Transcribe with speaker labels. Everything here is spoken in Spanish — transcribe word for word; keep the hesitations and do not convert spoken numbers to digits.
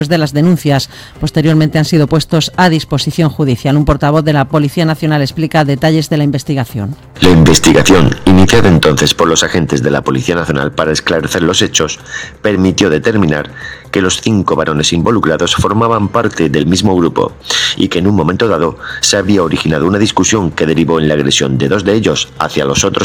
Speaker 1: de las denuncias. Posteriormente han sido puestos a disposición judicial. Un portavoz de la Policía Nacional explica detalles de la investigación.
Speaker 2: La investigación, iniciada entonces por los agentes de la Policía Nacional para esclarecer los hechos, permitió determinar que los cinco varones involucrados formaban parte del mismo grupo y que en un momento dado se había originado una discusión que derivó en la agresión de dos de ellos hacia los otros